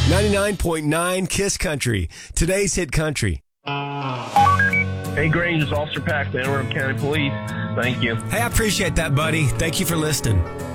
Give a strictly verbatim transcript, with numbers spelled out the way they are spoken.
ninety-nine point nine Kiss Country. Today's hit country. Hey, Grange, it's Officer Pack, the Anne Arundel County Police. Thank you. Hey, I appreciate that, buddy. Thank you for listening.